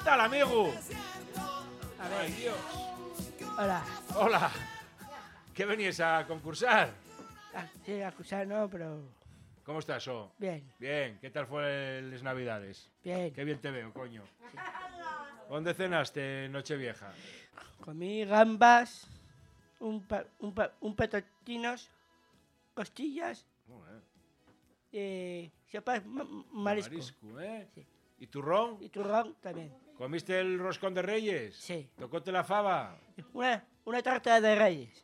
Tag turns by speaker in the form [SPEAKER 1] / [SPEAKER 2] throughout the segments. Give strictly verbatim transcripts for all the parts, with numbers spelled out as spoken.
[SPEAKER 1] tal, amigo?
[SPEAKER 2] A ver.
[SPEAKER 1] Ay, Dios.
[SPEAKER 2] Hola.
[SPEAKER 1] Hola. ¿Qué venías a concursar?
[SPEAKER 2] Ah, sí, a acusar no, pero...
[SPEAKER 1] ¿Cómo estás, oh?
[SPEAKER 2] Bien,
[SPEAKER 1] Bien. ¿Qué tal fue las Navidades?
[SPEAKER 2] bien.
[SPEAKER 1] Qué bien te veo, coño. ¿Dónde cenaste Nochevieja?
[SPEAKER 2] Comí gambas, un, pa, un, pa, un petotinos, costillas,
[SPEAKER 1] Joder,
[SPEAKER 2] eh, sopa ma- marisco.
[SPEAKER 1] marisco, ¿eh?
[SPEAKER 2] Sí.
[SPEAKER 1] ¿Y turrón?
[SPEAKER 2] Y turrón también.
[SPEAKER 1] ¿Comiste el roscón de Reyes?
[SPEAKER 2] Sí.
[SPEAKER 1] ¿Tocóte la fava?
[SPEAKER 2] Una, una tarta de reyes.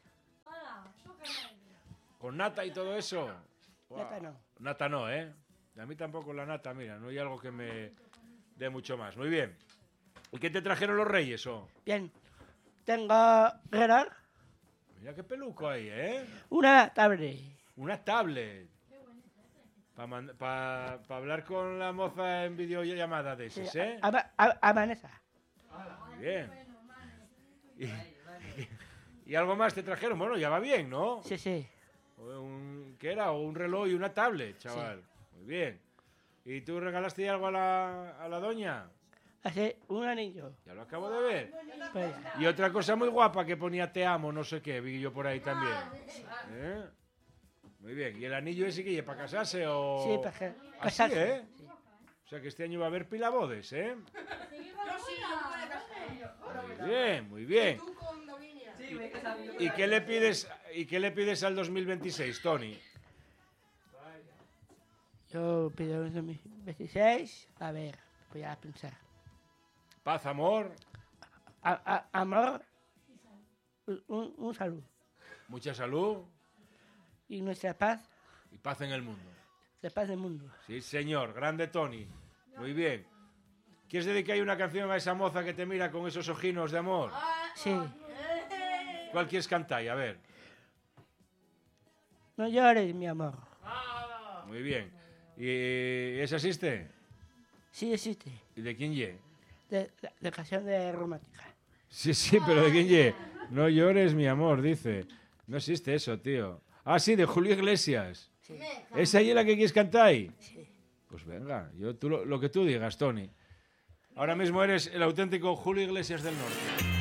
[SPEAKER 1] ¿Con nata y todo eso? Buah.
[SPEAKER 2] Nata no.
[SPEAKER 1] Nata no, ¿eh? A mí tampoco la nata, mira, no hay algo que me dé mucho más. Muy bien. ¿Y qué te trajeron los Reyes, oh?
[SPEAKER 2] Bien. Tengo reloj,
[SPEAKER 1] Mira qué peluco hay, ¿eh?
[SPEAKER 2] una tablet.
[SPEAKER 1] Una tablet. Para pa, pa hablar con la moza en videollamada de esas,
[SPEAKER 2] Sí,
[SPEAKER 1] ¿eh?
[SPEAKER 2] a, a, a, a Vanessa.
[SPEAKER 1] Muy bien. Y, y, y algo más te trajeron. Bueno, ya va bien, ¿no?
[SPEAKER 2] Sí, sí.
[SPEAKER 1] Un, ¿Qué era? Un reloj y una tablet, chaval. Sí. Muy bien. ¿Y tú regalaste algo a la, a la doña?
[SPEAKER 2] Hace un anillo.
[SPEAKER 1] Ya lo acabo de ver.
[SPEAKER 2] Pues,
[SPEAKER 1] Y otra cosa muy guapa que ponía te amo, no sé qué, vi yo por ahí también. ¿Eh? Muy bien. ¿Y el anillo ese que lleva para casarse o...?
[SPEAKER 2] sí, para que-
[SPEAKER 1] ¿Ah, sí,
[SPEAKER 2] casarse.
[SPEAKER 1] eh?
[SPEAKER 2] Sí.
[SPEAKER 1] O sea que este año va a haber pilabodes, ¿eh? Muy bien, muy bien. ¿Y qué le pides, y qué le pides al dos mil veintiséis, Tony?
[SPEAKER 2] Yo pido un dos mil veintiséis. A ver, voy a pensar.
[SPEAKER 1] Paz, amor,
[SPEAKER 2] A, a, amor, un, un salud.
[SPEAKER 1] mucha salud
[SPEAKER 2] Y nuestra paz,
[SPEAKER 1] y paz en el mundo.
[SPEAKER 2] la paz del mundo.
[SPEAKER 1] Sí, señor. Grande Tony. Muy bien. ¿Quieres dedicar una canción a esa moza que te mira con esos ojinos de amor?
[SPEAKER 2] Sí.
[SPEAKER 1] ¿Cuál quieres cantar? A ver.
[SPEAKER 2] No llores, mi amor.
[SPEAKER 1] Muy bien. ¿Y esa existe?
[SPEAKER 2] Sí existe.
[SPEAKER 1] ¿Y de quién ye?
[SPEAKER 2] De, de, de canción de romántica.
[SPEAKER 1] Sí, sí, pero ¿de quién ye? No llores, mi amor, dice. No existe eso, tío. Ah, sí, de Julio Iglesias.
[SPEAKER 2] Sí.
[SPEAKER 1] ¿Esa es la que quieres cantar ahí?
[SPEAKER 2] Sí.
[SPEAKER 1] Pues venga, yo, tú, lo, lo que tú digas, Tony. Ahora mismo eres el auténtico Julio Iglesias del Norte.